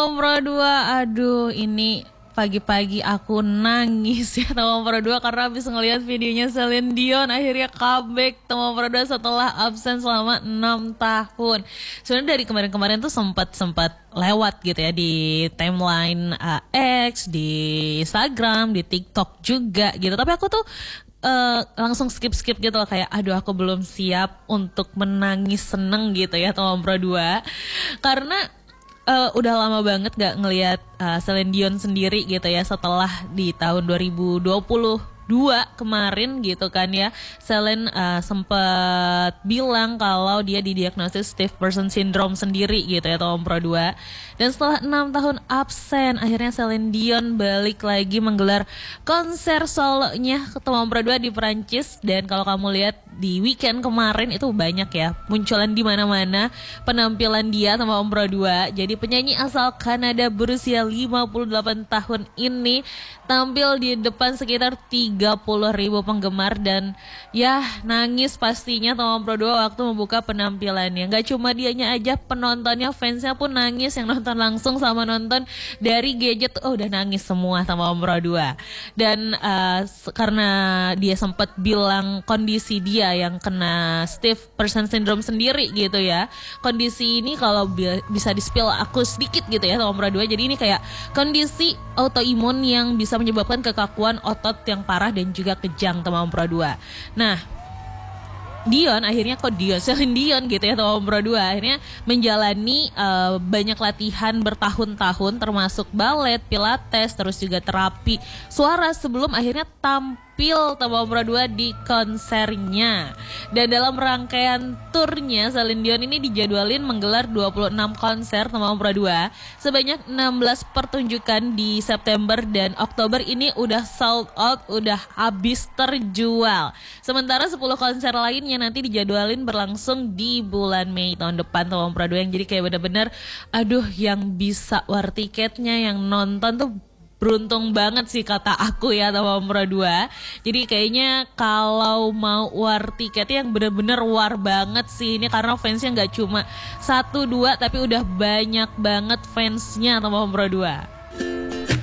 Tom Pro 2, aduh ini pagi-pagi aku nangis ya Tom Pro 2 karena habis ngelihat videonya Celine Dion akhirnya comeback Tom Pro 2 setelah absen selama 6 tahun. Sebenarnya dari kemarin-kemarin tuh sempat lewat gitu ya di timeline X, di Instagram, di TikTok juga gitu. Tapi aku tuh langsung skip gitu loh, kayak aduh aku belum siap untuk menangis seneng gitu ya Tom Pro 2 karena udah lama banget gak ngelihat Celine Dion sendiri gitu ya setelah di tahun 2022 kemarin gitu kan ya. Celine sempat bilang kalau dia didiagnosis stiff person syndrome sendiri gitu ya Tom Pro 2. Dan setelah 6 tahun absen, akhirnya Celine Dion balik lagi menggelar konser solonya ke Tom Pro 2 di Perancis. Dan kalau kamu lihat di weekend kemarin itu banyak ya munculan di mana-mana penampilan dia sama Om Pro 2. Jadi penyanyi asal Kanada berusia 58 tahun ini tampil di depan sekitar 30.000 penggemar dan ya nangis pastinya Tom Pro 2 waktu membuka penampilannya. Gak cuma dianya aja, penontonnya, fansnya pun nangis, yang nonton langsung sama nonton dari gadget udah nangis semua sama Om Pro 2. Dan karena dia sempat bilang kondisi dia yang kena stiff person syndrome sendiri gitu ya. Kondisi ini kalau bisa di-spill aku sedikit gitu ya Tom Pro 2. Jadi ini kayak kondisi autoimun yang bisa menyebabkan kekakuan otot yang parah dan juga kejang Tom Pro 2. Nah, Celine Dion gitu ya Tom Pro 2 akhirnya menjalani banyak latihan bertahun-tahun termasuk balet, pilates, terus juga terapi suara sebelum akhirnya tampil Tom Pro 2 di konsernya. Dan dalam rangkaian turnya Celine Dion ini dijadwalin menggelar 26 konser Tom Pro 2 sebanyak 16 pertunjukan di September dan Oktober ini udah sold out, udah habis terjual. Sementara 10 konser lainnya nanti dijadwalin berlangsung di bulan Mei tahun depan Tom Pro 2 yang jadi kayak bener-bener aduh yang bisa war tiketnya, yang nonton tuh beruntung banget sih kata aku ya Tom Pro 2. Jadi kayaknya kalau mau war tiket yang bener-bener war banget sih ini karena fansnya gak cuma 1-2 tapi udah banyak banget fansnya Tom Pro 2.